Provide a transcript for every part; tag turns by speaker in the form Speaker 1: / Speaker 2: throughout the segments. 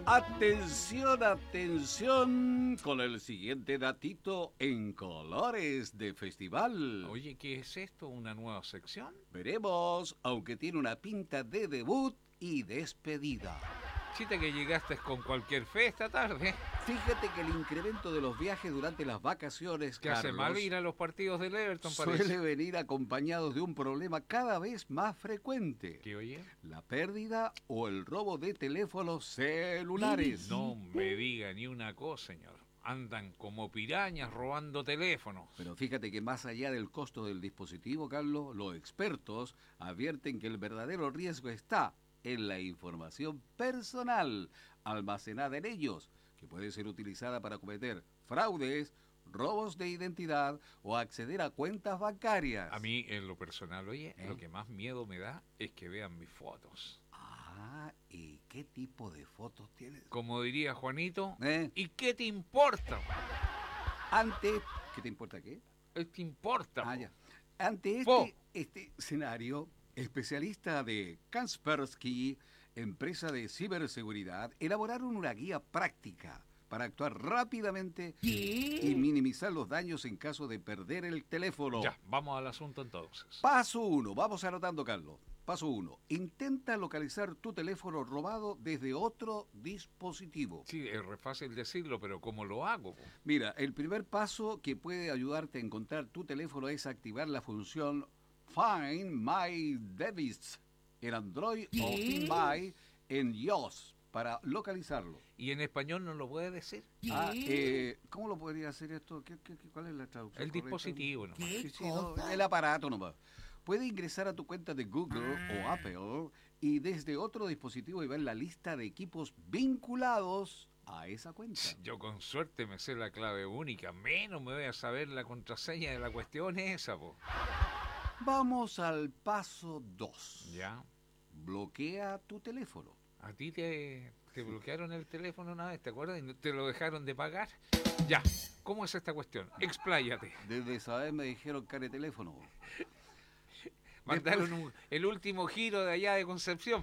Speaker 1: Atención, atención, con el siguiente datito en colores de festival.
Speaker 2: Oye, ¿qué es esto? ¿Una nueva sección?
Speaker 1: Veremos, aunque tiene una pinta de debut y despedida.
Speaker 2: Chita que llegaste con cualquier fe esta tarde.
Speaker 1: Fíjate que el incremento de los viajes durante las vacaciones,
Speaker 2: Que hace mal ir a los partidos del Everton,
Speaker 1: suele
Speaker 2: parece.
Speaker 1: venir acompañados de un problema cada vez más frecuente.
Speaker 2: ¿Qué oye?
Speaker 1: La pérdida o el robo de teléfonos celulares.
Speaker 2: No me diga ni una cosa, señor. Andan como pirañas robando teléfonos.
Speaker 1: Pero fíjate que más allá del costo del dispositivo, Carlos, los expertos advierten que el verdadero riesgo está en la información personal almacenada en ellos, que puede ser utilizada para cometer fraudes, robos de identidad o acceder a cuentas bancarias.
Speaker 2: A mí, en lo personal, oye, lo que más miedo me da es que vean mis fotos.
Speaker 1: Ah, ¿y qué tipo de fotos tienes?
Speaker 2: Como diría Juanito,
Speaker 1: ¿Eh?
Speaker 2: ¿y qué te importa?
Speaker 1: Ante, ¿qué te importa qué?
Speaker 2: ¿Qué te importa?
Speaker 1: Ah, ya. Ante
Speaker 2: Po.
Speaker 1: este escenario, especialistas de Kaspersky, empresa de ciberseguridad, elaboraron una guía práctica para actuar rápidamente y minimizar los daños en caso de perder el teléfono.
Speaker 2: Ya, vamos al asunto entonces.
Speaker 1: Paso 1, vamos anotando, Carlos. Paso 1, intenta localizar tu teléfono robado desde otro dispositivo.
Speaker 2: Sí, es re fácil decirlo, pero ¿cómo lo hago? Po?
Speaker 1: Mira, el primer paso que puede ayudarte a encontrar tu teléfono es activar la función Find My Device en Android o Find My en iOS para localizarlo.
Speaker 2: ¿Y en español no lo puede decir?
Speaker 1: Ah, ¿cómo lo podría hacer esto? ¿Cuál es la traducción
Speaker 2: El
Speaker 1: correcta?
Speaker 2: dispositivo nomás.
Speaker 1: Sí, no, el aparato nomás. Puede ingresar a tu cuenta de Google o Apple y desde otro dispositivo y ver la lista de equipos vinculados a esa cuenta.
Speaker 2: Yo con suerte me sé la clave única, menos me voy a saber la contraseña de la cuestión esa, po.
Speaker 1: Vamos al paso 2.
Speaker 2: Ya.
Speaker 1: Bloquea tu teléfono.
Speaker 2: ¿A ti te bloquearon el teléfono una vez, te acuerdas? ¿Y no te lo dejaron de pagar? Ya. ¿Cómo es esta cuestión? Expláyate.
Speaker 1: Desde esa vez me dijeron care teléfono.
Speaker 2: Mandaron el último giro de allá de Concepción.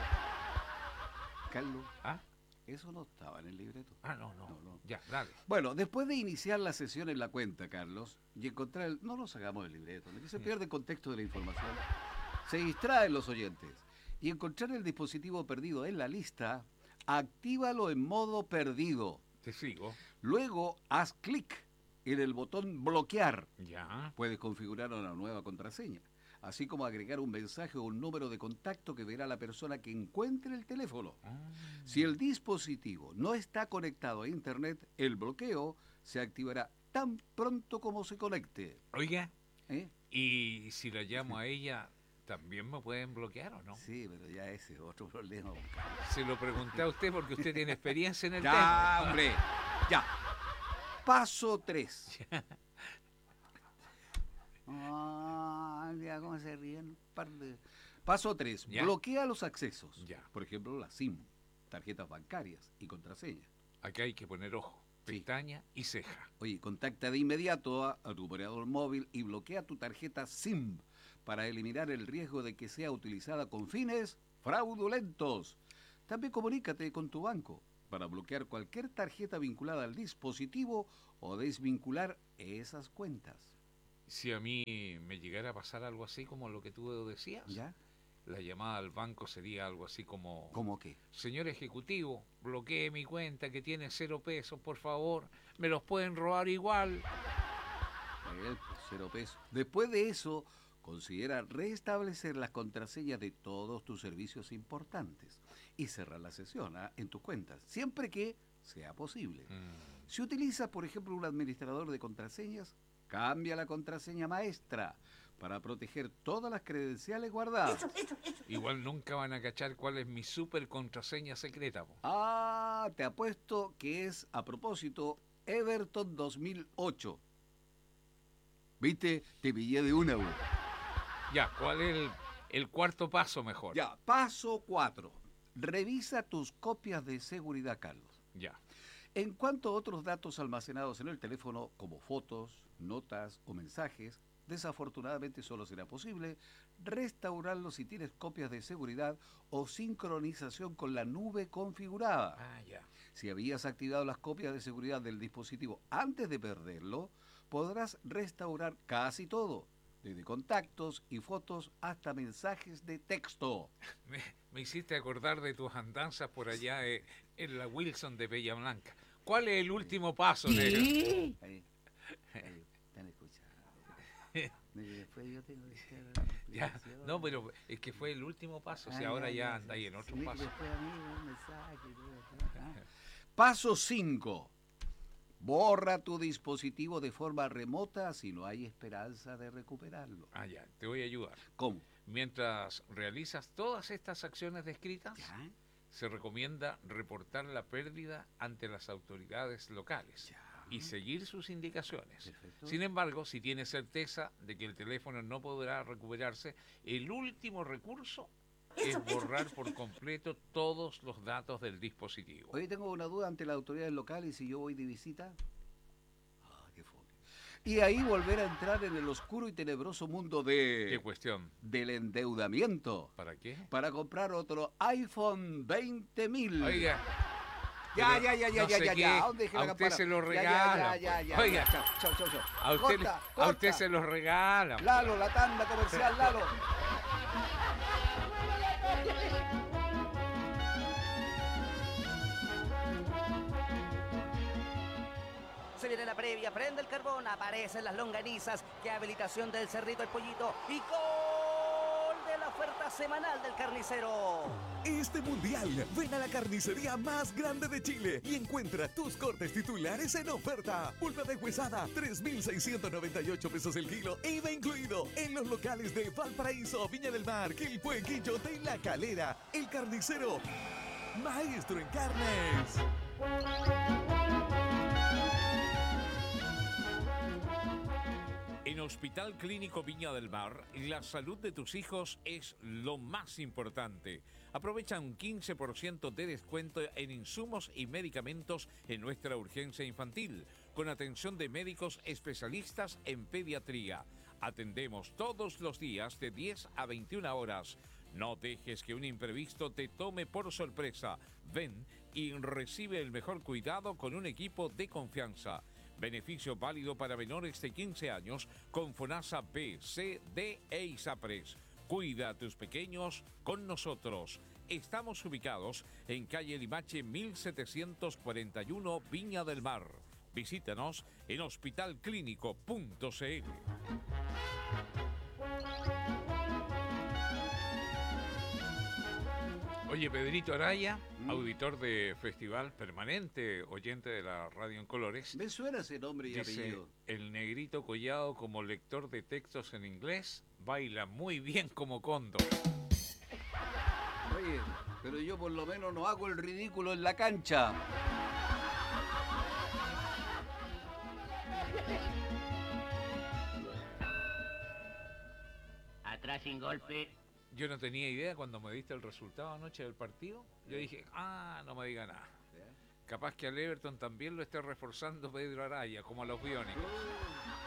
Speaker 1: Carlos,
Speaker 2: ¿Ah?
Speaker 1: eso no estaba en el libreto.
Speaker 2: Ah, no.
Speaker 1: No.
Speaker 2: Ya, dale.
Speaker 1: Bueno, después de iniciar la sesión en la cuenta, Carlos, y encontrar el... No nos hagamos el libreto, ¿no? Que se pierde el contexto de la información. Se distraen los oyentes. Y encontrar el dispositivo perdido en la lista, actívalo en modo perdido.
Speaker 2: Te sigo.
Speaker 1: Luego, haz clic en el botón bloquear.
Speaker 2: Ya.
Speaker 1: Puedes configurar una nueva contraseña, así como agregar un mensaje o un número de contacto que verá la persona que encuentre el teléfono. Si el dispositivo no está conectado a Internet, el bloqueo se activará tan pronto como se conecte.
Speaker 2: Oiga,
Speaker 1: ¿Eh?
Speaker 2: y si la llamo a ella, ¿también me pueden bloquear o no?
Speaker 1: Sí, pero ya ese es otro problema.
Speaker 2: Se lo pregunté a usted porque usted tiene experiencia en el
Speaker 1: Ya,
Speaker 2: tema.
Speaker 1: hombre, ya. Paso 3. Ya, ¿cómo se ríen? Paso 3.
Speaker 2: Ya.
Speaker 1: Bloquea los accesos.
Speaker 2: Ya.
Speaker 1: Por ejemplo, la SIM, tarjetas bancarias y contraseñas.
Speaker 2: Acá hay que poner ojo,
Speaker 1: Sí.
Speaker 2: pestaña y ceja.
Speaker 1: Oye, contacta de inmediato a tu operador móvil y bloquea tu tarjeta SIM para eliminar el riesgo de que sea utilizada con fines fraudulentos. También comunícate con tu banco para bloquear cualquier tarjeta vinculada al dispositivo o desvincular esas cuentas.
Speaker 2: Si a mí me llegara a pasar algo así como lo que tú decías,
Speaker 1: ¿Ya?
Speaker 2: la llamada al banco sería algo así como...
Speaker 1: ¿Cómo qué?
Speaker 2: Señor ejecutivo, bloquee mi cuenta que tiene 0 pesos, por favor. Me los pueden robar igual.
Speaker 1: 0 pesos. Después de eso, considera restablecer las contraseñas de todos tus servicios importantes y cerrar la sesión en tus cuentas, siempre que sea posible. Si utilizas, por ejemplo, un administrador de contraseñas, cambia la contraseña maestra para proteger todas las credenciales guardadas.
Speaker 2: Igual nunca van a cachar cuál es mi super contraseña secreta, po.
Speaker 1: Ah, te apuesto que es, a propósito, Everton 2008. ¿Viste? Te pillé de una, güey.
Speaker 2: Ya, ¿cuál es el cuarto paso mejor?
Speaker 1: Ya, paso 4. Revisa tus copias de seguridad, Carlos.
Speaker 2: Ya.
Speaker 1: En cuanto a otros datos almacenados en el teléfono, como fotos, notas o mensajes, Desafortunadamente solo será posible restaurarlo si tienes copias de seguridad o sincronización con la nube configurada.
Speaker 2: Ah, ya.
Speaker 1: Si habías activado las copias de seguridad del dispositivo antes de perderlo, podrás restaurar casi todo, desde contactos y fotos hasta mensajes de texto.
Speaker 2: Me hiciste acordar de tus andanzas por allá en la Wilson de Bella Blanca. ¿Cuál es el último paso de...?
Speaker 1: Ahí, están escuchando. Después yo tengo que hacer
Speaker 2: Ya, no, pero es que fue el último paso, si ahora ya andáis en otro paso.
Speaker 1: Después a mí un mensaje y todo. Paso 5. Borra tu dispositivo de forma remota si no hay esperanza de recuperarlo.
Speaker 2: Ah, ya, te voy a ayudar.
Speaker 1: ¿Cómo?
Speaker 2: Mientras realizas todas estas acciones descritas,
Speaker 1: ¿Ya?
Speaker 2: se recomienda reportar la pérdida ante las autoridades locales
Speaker 1: ¿Ya?
Speaker 2: y seguir sus indicaciones.
Speaker 1: Perfecto.
Speaker 2: Sin embargo, si tienes certeza de que el teléfono no podrá recuperarse, el último recurso es borrar por completo todos los datos del dispositivo.
Speaker 1: Hoy tengo una duda ante las autoridades locales y si yo voy de visita. Ah, qué fome. Y ahí volver a entrar en el oscuro y tenebroso mundo
Speaker 2: ¿Qué cuestión?
Speaker 1: del endeudamiento
Speaker 2: ¿Para qué?
Speaker 1: para comprar otro iPhone 20.000.
Speaker 2: Oiga,
Speaker 1: Ya,
Speaker 2: pero
Speaker 1: ya, ya, ya,
Speaker 2: no
Speaker 1: ya,
Speaker 2: sé
Speaker 1: ya,
Speaker 2: qué,
Speaker 1: ya. ¿Dónde dejé la
Speaker 2: a usted
Speaker 1: campana?
Speaker 2: se lo
Speaker 1: Ya,
Speaker 2: regalan.
Speaker 1: ya, ya.
Speaker 2: Oiga,
Speaker 1: Chao, chao, chao, chao.
Speaker 2: a usted,
Speaker 1: Corta,
Speaker 2: a
Speaker 1: corta.
Speaker 2: usted se los regalan.
Speaker 1: Lalo, la tanda comercial, Lalo.
Speaker 3: Se viene la previa, prende el carbón, aparecen las longanizas, qué habilitación del Cerrito el Pollito y gol de la oferta semanal del carnicero.
Speaker 4: Este mundial, ven a la carnicería más grande de Chile y encuentra tus cortes titulares en oferta. Pulpa de huesada, 3.698 pesos el kilo, IVA incluido, en los locales de Valparaíso, Viña del Mar, Quilpué, Quillote y La Calera. El carnicero, maestro en carnes.
Speaker 5: En Hospital Clínico Viña del Mar, la salud de tus hijos es lo más importante. Aprovecha un 15% de descuento en insumos y medicamentos en nuestra urgencia infantil, con atención de médicos especialistas en pediatría. Atendemos todos los días de 10 a 21 horas. No dejes que un imprevisto te tome por sorpresa. Ven y recibe el mejor cuidado con un equipo de confianza. Beneficio válido para menores de 15 años con FONASA B, C, D e ISAPRES. Cuida a tus pequeños con nosotros. Estamos ubicados en calle Limache 1741, Viña del Mar. Visítanos en hospitalclínico.cl.
Speaker 2: Oye, Pedrito Araya, auditor de Festival Permanente, oyente de la radio en colores,
Speaker 1: Me suena ese nombre y
Speaker 2: dice,
Speaker 1: apellido.
Speaker 2: el negrito Collado como lector de textos en inglés baila muy bien como cóndor.
Speaker 1: Oye, pero yo por lo menos no hago el ridículo en la cancha.
Speaker 6: Atrás sin golpe.
Speaker 2: Yo no tenía idea cuando me diste el resultado anoche del partido. Yo dije, no me diga nada. Capaz que al Everton también lo esté reforzando Pedro Araya, como a los biónicos.